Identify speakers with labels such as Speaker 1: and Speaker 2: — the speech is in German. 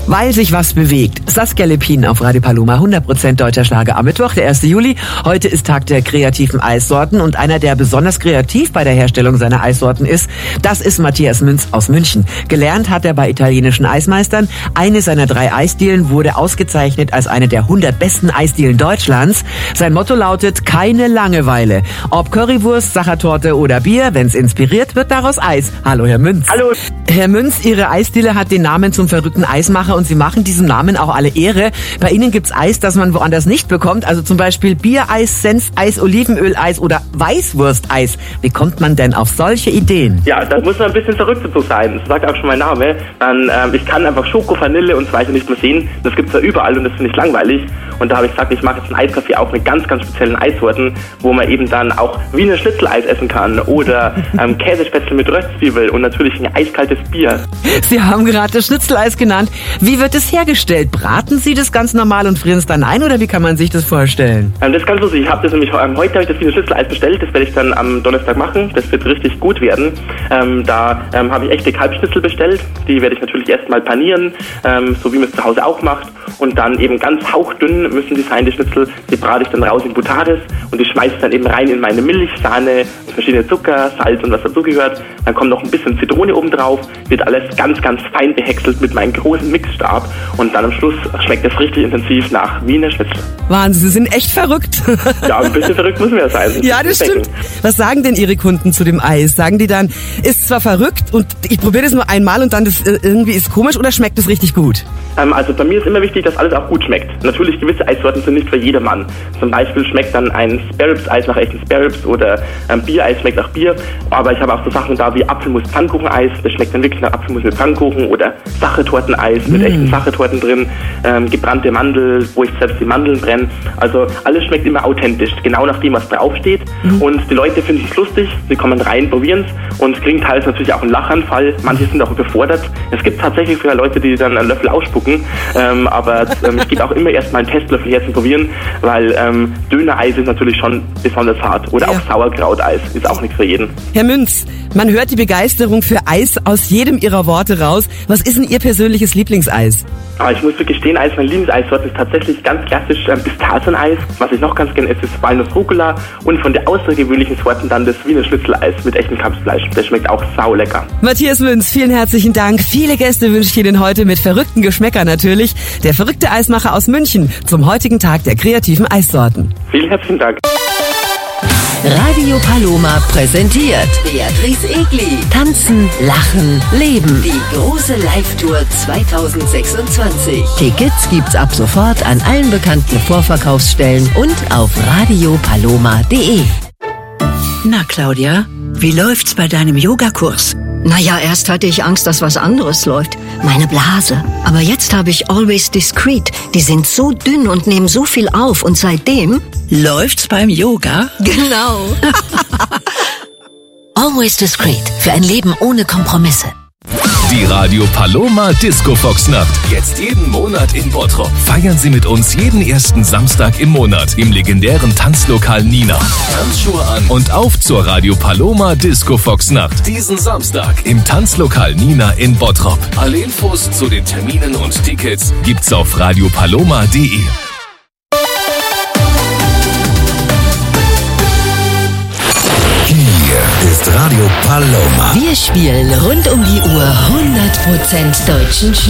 Speaker 1: Weil sich was bewegt. Saskia Lepin auf Radio Paloma, 100% deutscher Schlager am Mittwoch, der 1. Juli. Heute ist Tag der kreativen Eissorten und einer, der besonders kreativ bei der Herstellung seiner Eissorten ist, das ist Matthias Münz aus München. Gelernt hat er bei italienischen Eismeistern. Eine seiner 3 Eisdielen wurde ausgezeichnet als eine der 100 besten Eisdielen Deutschlands. Sein Motto lautet, keine Langeweile. Ob Currywurst, Sachertorte oder Bier, wenn's inspiriert, wird daraus Eis. Hallo, Herr Münz.
Speaker 2: Hallo.
Speaker 1: Herr Münz, Ihre Eisdiele hat den Namen zum verrückten Eismacher und Sie machen diesem Namen auch alle Ehre. Bei Ihnen gibt's Eis, das man woanders nicht bekommt, also zum Beispiel Biereis, Senfeis, Olivenöleis oder Weißwursteis. Wie kommt man denn auf solche Ideen?
Speaker 2: Ja, da muss man ein bisschen verrückt dazu sein. Das sagt auch schon mein Name. Ich kann einfach Schoko, Vanille und so weiter nicht mehr sehen. Das gibt's ja überall und das finde ich langweilig. Und da habe ich gesagt, ich mache jetzt ein Eiscafé auch mit ganz, ganz speziellen Eissorten, wo man eben dann auch Wiener Schnitzeleis essen kann oder Käsespätzle mit Röstzwiebel und natürlich ein eiskaltes Bier.
Speaker 1: Sie haben gerade das Schnitzeleis genannt. Wie wird es hergestellt? Braten Sie das ganz normal und frieren es dann ein oder wie kann man sich das vorstellen?
Speaker 2: Das ist ganz lustig. Ich habe das nämlich heute habe ich das Wiener Schnitzeleis bestellt. Das werde ich dann am Donnerstag machen. Das wird richtig gut werden. Da habe ich echte Kalbschnitzel bestellt. Die werde ich natürlich erstmal panieren, so wie man es zu Hause auch macht. Und dann eben ganz hauchdünn müssen die sein, die Schnitzel. Die brate ich dann raus in Butades und die schmeiße ich dann eben rein in meine Milch, Sahne, verschiedene Zucker, Salz und was dazugehört. Dann kommt noch ein bisschen Zitrone oben drauf, wird alles ganz, ganz fein behäckselt mit meinem großen Mixstab und dann am Schluss schmeckt es richtig intensiv nach Wiener Schnitzel.
Speaker 1: Wahnsinn, Sie sind echt verrückt.
Speaker 2: Ja, ein bisschen verrückt müssen wir ja sein.
Speaker 1: Ja, das stimmt. Was sagen denn Ihre Kunden zu dem Eis? Sagen die dann, ist zwar verrückt und ich probiere das nur einmal und dann das irgendwie ist komisch oder schmeckt es richtig gut?
Speaker 2: Also bei mir ist immer wichtig, dass alles auch gut schmeckt. Natürlich, gewisse Eissorten sind nicht für jedermann. Zum Beispiel schmeckt dann ein Spare-Ribs-Eis nach echten Spare-Ribs oder Biereis schmeckt nach Bier. Aber ich habe auch so Sachen da wie Apfelmus-Pfannkucheneis. Das schmeckt dann wirklich nach Apfelmus mit Pfannkuchen oder Sachertorteneis mit echten Sachertorten drin. Gebrannte Mandel, wo ich selbst die Mandeln brenne. Also alles schmeckt immer authentisch, genau nach dem, was draufsteht. Und die Leute finden es lustig. Sie kommen rein, probieren es und kriegen teilweise natürlich auch einen Lachanfall. Manche sind auch überfordert. Es gibt tatsächlich sogar Leute, die dann einen Löffel ausspucken. Aber ich gebe auch immer erstmal einen Testlöffel her zum Probieren, weil Dönereis ist natürlich schon besonders hart. Oder auch Sauerkrauteis ist auch nichts für jeden.
Speaker 1: Herr Münz, man hört die Begeisterung für Eis aus jedem Ihrer Worte raus. Was ist denn Ihr persönliches Lieblingseis?
Speaker 2: Aber ich muss wirklich gestehen, meine Lieblingseissorte ist tatsächlich ganz klassisch Pistazieneis. Was ich noch ganz gerne esse, ist Walnuss-Rucola und von der außergewöhnlichen Sorten dann das Wiener Schnitzeleis mit echtem Kalbsfleisch. Das schmeckt auch saulecker.
Speaker 1: Matthias Münz, vielen herzlichen Dank. Viele Gäste wünsche ich Ihnen heute mit verrückten Geschmäckern natürlich. Der verrückte Eismacher aus München zum heutigen Tag der kreativen Eissorten.
Speaker 2: Vielen herzlichen Dank.
Speaker 3: Radio Paloma präsentiert Beatrice Egli. Tanzen, lachen, leben. Die große Live-Tour 2026. Tickets gibt's ab sofort an allen bekannten Vorverkaufsstellen und auf radiopaloma.de.
Speaker 4: Na, Claudia, wie läuft's bei deinem Yogakurs?
Speaker 5: Naja, erst hatte ich Angst, dass was anderes läuft. Meine Blase. Aber jetzt habe ich Always Discreet. Die sind so dünn und nehmen so viel auf. Und seitdem...
Speaker 4: Läuft's beim Yoga?
Speaker 5: Genau.
Speaker 3: Always Discreet. Für ein Leben ohne Kompromisse.
Speaker 6: Die Radio Paloma Disco Fox Nacht. Jetzt jeden Monat in Bottrop. Feiern Sie mit uns jeden ersten Samstag im Monat im legendären Tanzlokal Nina. Tanzschuhe an und auf zur Radio Paloma Disco Fox Nacht. Diesen Samstag im Tanzlokal Nina in Bottrop. Alle Infos zu den Terminen und Tickets gibt's auf radiopaloma.de.
Speaker 7: Hier ist Radio Paloma.
Speaker 3: Wir spielen rund um die Uhr 100% deutschen